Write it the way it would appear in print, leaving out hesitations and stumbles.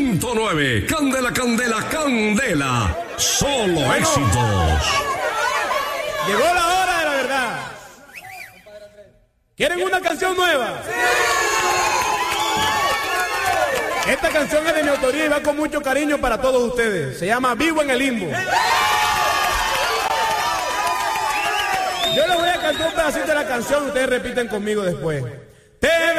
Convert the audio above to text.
100.9. Candela, candela, candela. Solo éxitos. Llegó la hora de la verdad. ¿Quieren una canción nueva? Esta canción es de mi autoría y va con mucho cariño para todos ustedes. Se llama Vivo en el Limbo. Yo les voy a cantar un pedacito de la canción, ustedes repiten conmigo después.